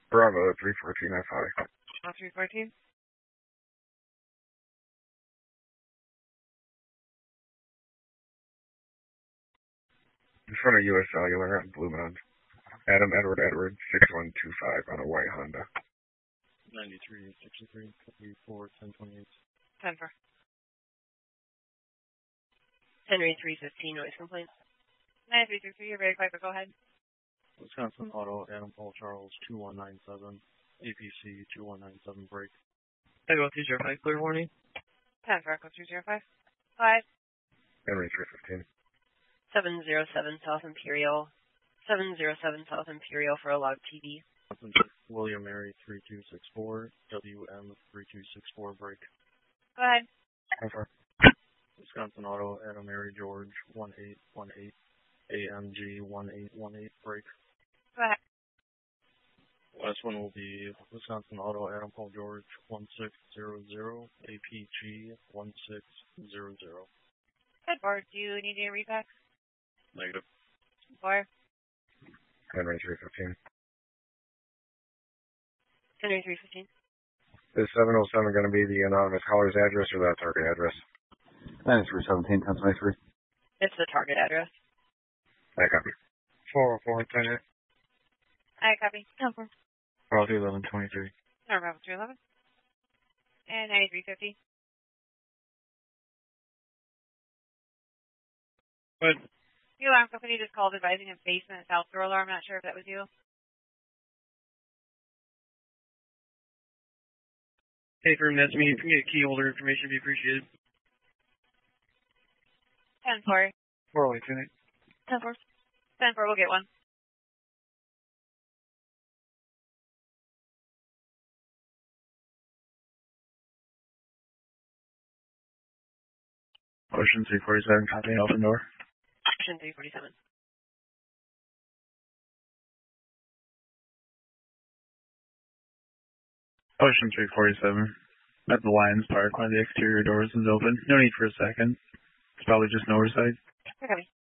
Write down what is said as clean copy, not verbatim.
Bravo 314 F5. 314. In front of US Cellular on Blue Mound. Adam Edward 6125 on a white Honda. 93, 63, 34, 1028. 10-4. Henry 315 noise complaint. 9333, you're very quiet, but go ahead. Wisconsin Auto, Adam Paul Charles, 2197. APC 2197 break. Go 205, clear warning. 10-4, go 205. 5. Henry 315. 707 South Imperial. 707 South Imperial for a log TV. William Mary 3264, WM 3264 break. Go ahead. 10-4. Wisconsin Auto, Adam Mary George 1818, AMG 1818 break. Go ahead. Last one will be Wisconsin Auto, Adam Paul George 1600, APG 1600. Good. Or do you need any repacks? Negative. 4. Henry 315. Henry 315. Is 707 going to be the anonymous caller's address or that target address? 9317, 1023. It's the target address. I copy. 404, Lieutenant. I copy. 10-4. Bravo 1123. No, Bravo 211. And 9350. Good. The alarm company just called advising a basement south door alarm. Not sure if that was you. Hey, firm, that's me. If you can get key holder information, it'd be appreciated. 10-4. 4 Lieutenant. 10-4. 10-4, we'll get one. Ocean 347, copy, open door. Ocean 347. Ocean 347. At the Lions Park, one of the exterior doors is open. No need for a second. It's probably just an oversight. Okay.